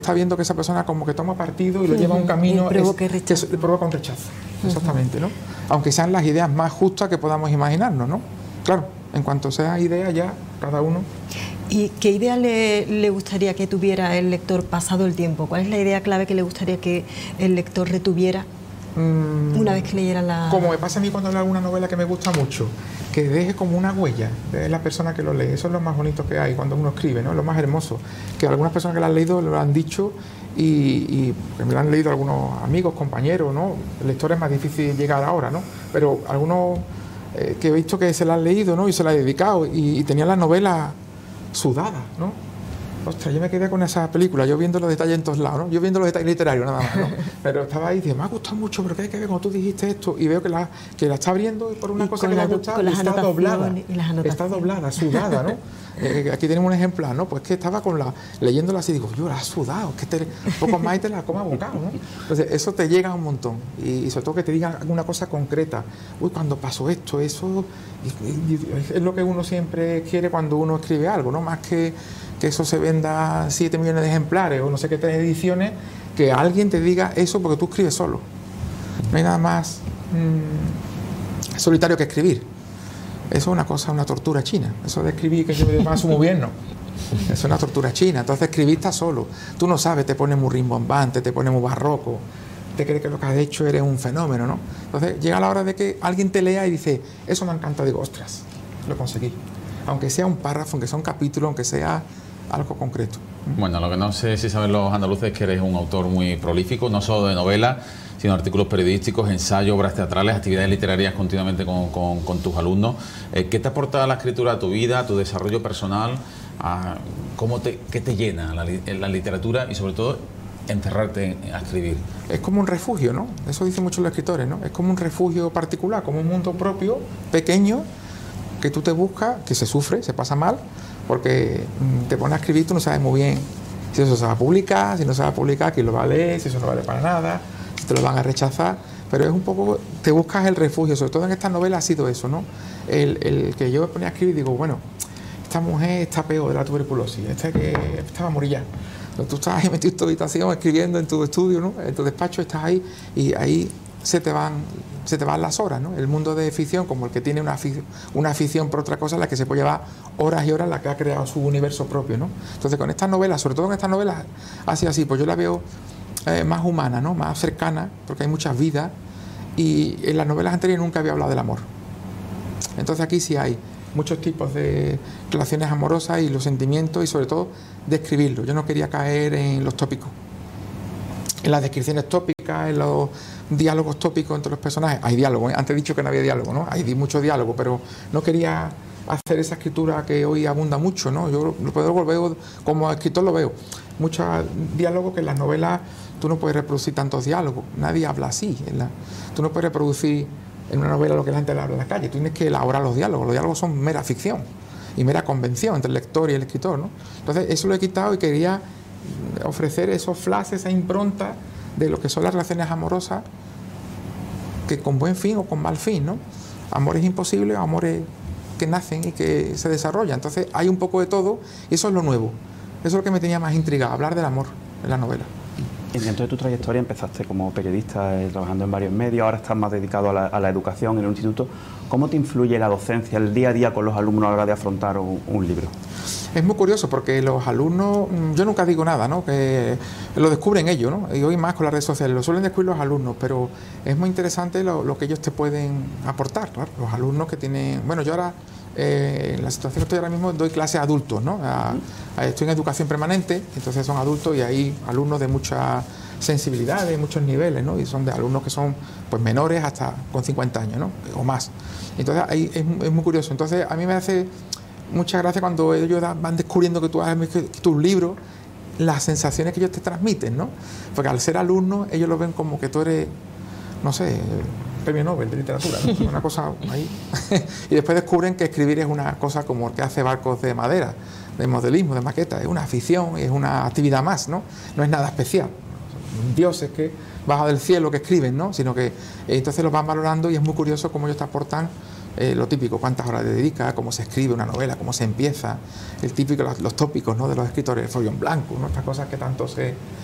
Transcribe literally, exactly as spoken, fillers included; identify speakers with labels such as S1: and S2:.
S1: está viendo que esa persona como que toma partido y lo lleva a un camino
S2: provoca
S1: es, que le provoca un rechazo. Uh-huh. Exactamente, ¿no? Aunque sean las ideas más justas que podamos imaginarnos, ¿no? Claro, en cuanto sea idea ya cada uno.
S2: ¿Y qué idea le, le gustaría que tuviera el lector pasado el tiempo? ¿Cuál es la idea clave que le gustaría que el lector retuviera mm, una vez que leyera la...?
S1: Como me pasa a mí cuando leo alguna novela que me gusta mucho, que deje como una huella de la persona que lo lee. Eso es lo más bonito que hay cuando uno escribe, ¿no? Lo más hermoso. Que algunas personas que lo han leído lo han dicho y, y que me lo han leído algunos amigos, compañeros, ¿no? El lector es más difícil llegar ahora, ¿no? Pero algunos eh, que he visto que se la han leído, ¿no? Y se la han dedicado y, y tenían la novela sudada, ¿no? Ostras, yo me quedé con esa película, yo viendo los detalles en todos lados, ¿no? Yo viendo los detalles literarios nada más, ¿no? Pero estaba ahí y dije, me ha gustado mucho, pero ¿qué hay que ver cuando tú dijiste esto? Y veo que la, que la está abriendo y por una y cosa que le ha gustado está doblada, está doblada, sudada, ¿no? Eh, aquí tenemos un ejemplar, ¿no? Pues que estaba con la, leyéndola así, digo, yo la has sudado, que te, un poco más y te la coma bocado, ¿no? Entonces, eso te llega un montón y, y sobre todo que te digan alguna cosa concreta. Uy, cuando pasó esto, eso y, y, es lo que uno siempre quiere cuando uno escribe algo, ¿no? Más que que eso se venda siete millones de ejemplares o no sé qué tres ediciones, que alguien te diga eso porque tú escribes solo. No hay nada más mmm, solitario que escribir. Eso es una cosa, una tortura china. Eso de escribir que yo me paso muy bien, no. Eso es una tortura china. Entonces escribir está solo. Tú no sabes, te pones muy rimbombante, te pones muy barroco, te crees que lo que has hecho eres un fenómeno, ¿no? Entonces llega la hora de que alguien te lea y dice, eso me encanta, digo, ostras, lo conseguí. Aunque sea un párrafo, aunque sea un capítulo, aunque sea algo concreto.
S3: Bueno, lo que no sé si saben los andaluces es que eres un autor muy prolífico, no solo de novelas, sino artículos periodísticos, ensayos, obras teatrales, actividades literarias continuamente con, con, con tus alumnos. Eh, ¿Qué te aporta la escritura a tu vida, a tu desarrollo personal? A, ¿cómo te, ¿Qué te llena la, la literatura y sobre todo encerrarte a escribir?
S1: Es como un refugio, ¿no? Eso dicen muchos los escritores, ¿no? Es como un refugio particular, como un mundo propio, pequeño, que tú te buscas, que se sufre, se pasa mal, porque te pones a escribir, tú no sabes muy bien si eso se va a publicar, si no se va a publicar, quién lo va a leer, si eso no vale para nada, si te lo van a rechazar, pero es un poco, te buscas el refugio, sobre todo en estas novelas ha sido eso, ¿no? El, el que yo me ponía a escribir y digo, bueno, esta mujer está peor de la tuberculosis, esta que estaba a morir ya. Entonces, tú estás ahí metido en tu habitación escribiendo en tu estudio, ¿no? En tu despacho estás ahí y ahí se te van se te van las horas, ¿no? El mundo de ficción, como el que tiene una afición, una afición por otra cosa, la que se puede llevar horas y horas, la que ha creado su universo propio, ¿no? Entonces, con estas novelas, sobre todo en estas novelas, así así, pues yo la veo eh, más humana, ¿no? Más cercana, porque hay muchas vidas, y en las novelas anteriores nunca había hablado del amor. Entonces aquí sí hay muchos tipos de relaciones amorosas y los sentimientos, y sobre todo describirlo. Yo no quería caer en los tópicos, en las descripciones tópicas, en los diálogos tópicos entre los personajes. Hay diálogo, ¿eh? Antes he dicho que no había diálogo, ¿no? Hay mucho diálogo, pero no quería hacer esa escritura que hoy abunda mucho, ¿no? Yo lo veo, como escritor lo veo, muchos diálogos que en las novelas tú no puedes reproducir tantos diálogos, nadie habla así. En la, tú no puedes reproducir en una novela lo que la gente habla en la calle, tú tienes que elaborar los diálogos, los diálogos son mera ficción y mera convención entre el lector y el escritor, ¿no? Entonces eso lo he quitado y quería ofrecer esos flashes, esa impronta de lo que son las relaciones amorosas, que con buen fin o con mal fin, ¿no? Amores imposibles, amores que nacen y que se desarrollan. Entonces hay un poco de todo y eso es lo nuevo. Eso es lo que me tenía más intrigado, hablar del amor en la novela.
S4: Y dentro de tu trayectoria empezaste como periodista, eh, trabajando en varios medios, ahora estás más dedicado a la, a la educación en el instituto. ¿Cómo te influye la docencia, el día a día con los alumnos a la hora de afrontar un, un libro?
S1: Es muy curioso porque los alumnos, yo nunca digo nada, ¿no? Que lo descubren ellos, ¿no? Y hoy más con las redes sociales, lo suelen descubrir los alumnos, pero es muy interesante lo, lo que ellos te pueden aportar, ¿no? Los alumnos que tienen, bueno, yo ahora, eh, en la situación que estoy ahora mismo, doy clases a adultos, ¿no? A, a, estoy en educación permanente, entonces son adultos y hay alumnos de mucha sensibilidad, de muchos niveles, ¿no? Y son de alumnos que son pues menores hasta con cincuenta años, ¿no? O más. Entonces ahí es, es muy curioso. Entonces a mí me hace mucha gracia cuando ellos van descubriendo que tú has escrito tus libros, las sensaciones que ellos te transmiten, ¿no? Porque al ser alumnos ellos lo ven como que tú eres, no sé, premio Nobel de literatura, ¿no? Una cosa ahí. Y después descubren que escribir es una cosa como el que hace barcos de madera, de modelismo, de maqueta, es una afición, es una actividad más, ¿no? No es nada especial. Dioses que baja del cielo que escriben, ¿no? Sino que eh, entonces los van valorando y es muy curioso cómo ellos te aportan eh, lo típico, cuántas horas le dedica, cómo se escribe una novela, cómo se empieza, el típico, los, los tópicos, ¿no?, de los escritores, el folio en blanco, ¿no?, estas cosas que tanto se